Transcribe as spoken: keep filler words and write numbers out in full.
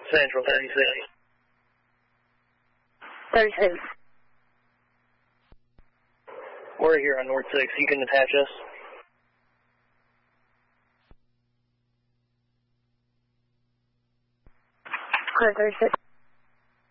Central thirty-six. thirty-six. We're here on North six. You can attach us. Clear thirty-six.